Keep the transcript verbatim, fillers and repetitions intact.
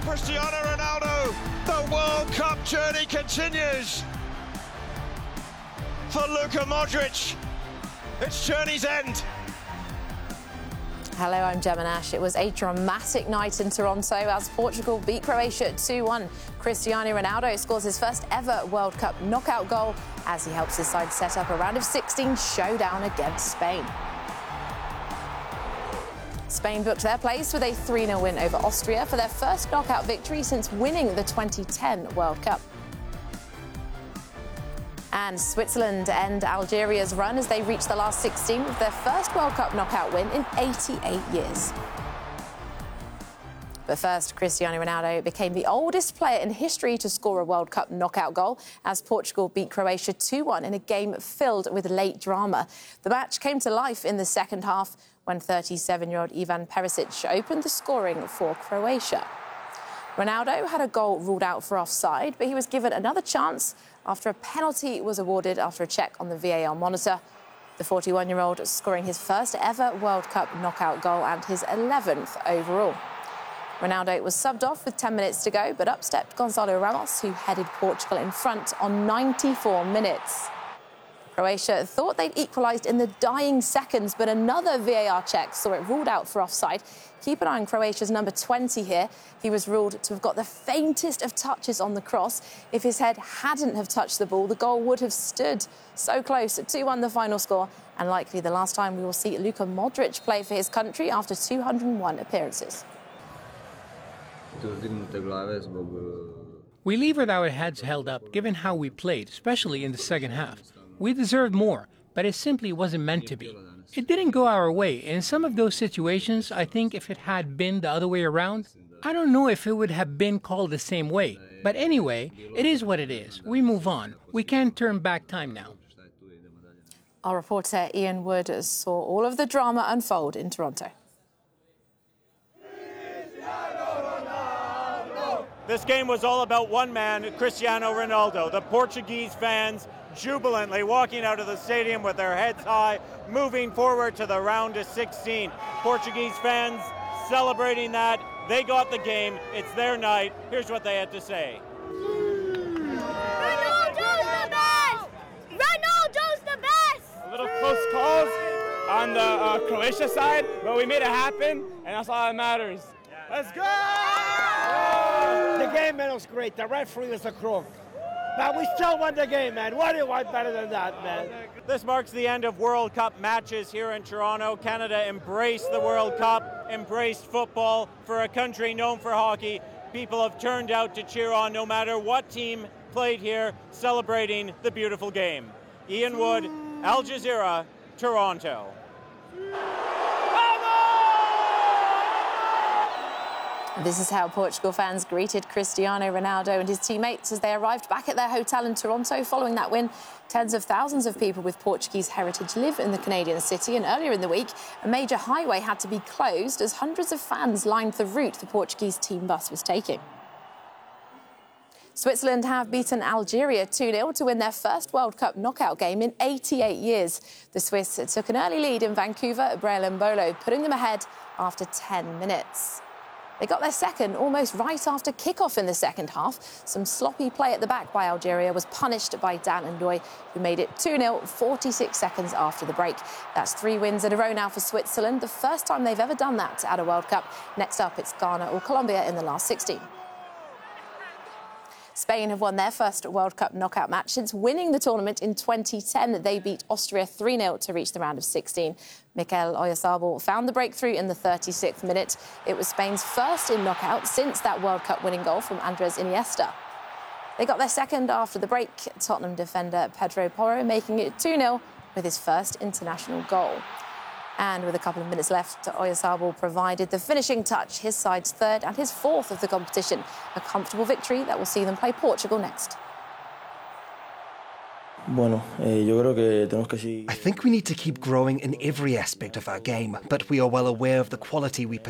Cristiano Ronaldo, the World Cup journey continues. For Luka Modric, it's journey's end. Hello, I'm Gemma Nash. It was a dramatic night in Toronto as Portugal beat Croatia two one. Cristiano Ronaldo scores his first ever World Cup knockout goal as he helps his side set up a round of sixteen showdown against Spain. Spain booked their place with a three nil win over Austria for their first knockout victory since winning the twenty ten World Cup. And Switzerland end Algeria's run as they reach the last sixteen with their first World Cup knockout win in eighty-eight years. But first, Cristiano Ronaldo became the oldest player in history to score a World Cup knockout goal as Portugal beat Croatia two one in a game filled with late drama. The match came to life in the second half when thirty-seven-year-old Ivan Perisic opened the scoring for Croatia. Ronaldo had a goal ruled out for offside, but he was given another chance after a penalty was awarded after a check on the V A R monitor. The forty-one-year-old scoring his first ever World Cup knockout goal and his eleventh overall. Ronaldo was subbed off with ten minutes to go, but up stepped Gonzalo Ramos, who headed Portugal in front on ninety-four minutes. Croatia thought they'd equalised in the dying seconds, but another V A R check saw it ruled out for offside. Keep an eye on Croatia's number twenty here. He was ruled to have got the faintest of touches on the cross. If his head hadn't have touched the ball, the goal would have stood. So close, two one the final score, and likely the last time we will see Luka Modric play for his country after two hundred one appearances. We leave with our heads held up, given how we played, especially in the second half. We deserved more, but it simply wasn't meant to be. It didn't go our way. In some of those situations, I think if it had been the other way around, I don't know if it would have been called the same way. But anyway, it is what it is. We move on. We can't turn back time now. Our reporter Ian Wood saw all of the drama unfold in Toronto. This game was all about one man, Cristiano Ronaldo. The Portuguese fans jubilantly walking out of the stadium with their heads high, moving forward to the round of sixteen. Portuguese fans celebrating that. They got the game. It's their night. Here's what they had to say. Ronaldo's the best! Ronaldo's the best! A little close calls on the uh, Croatia side, but we made it happen, and that's all that matters. Let's go! The game, man, was great. The referee was a crook. But we still won the game, man. What do you want better than that, man? This marks the end of World Cup matches here in Toronto. Canada embraced the World Cup, embraced football. For a country known for hockey, people have turned out to cheer on no matter what team played here, celebrating the beautiful game. Ian Wood, Al Jazeera, Toronto. This is how Portugal fans greeted Cristiano Ronaldo and his teammates as they arrived back at their hotel in Toronto following that win. Tens of thousands of people with Portuguese heritage live in the Canadian city, and earlier in the week, a major highway had to be closed as hundreds of fans lined the route the Portuguese team bus was taking. Switzerland have beaten Algeria two nil to win their first World Cup knockout game in eighty-eight years. The Swiss took an early lead in Vancouver, Breel Mbolo putting them ahead after ten minutes. They got their second almost right after kick-off in the second half. Some sloppy play at the back by Algeria was punished by Dan Ndoye, who made it two nil forty-six seconds after the break. That's three wins in a row now for Switzerland, the first time they've ever done that at a World Cup. Next up, it's Ghana or Colombia in the last sixteen. Spain have won their first World Cup knockout match since winning the tournament in twenty ten. They beat Austria three nil to reach the round of sixteen. Mikel Oyarzabal found the breakthrough in the thirty-sixth minute. It was Spain's first in knockout since that World Cup winning goal from Andres Iniesta. They got their second after the break, Tottenham defender Pedro Porro making it two nil with his first international goal. And with a couple of minutes left, Oyarzabal provided the finishing touch, his side's third and his fourth of the competition. A comfortable victory that will see them play Portugal next. I think we need to keep growing in every aspect of our game, but we are well aware of the quality we possess.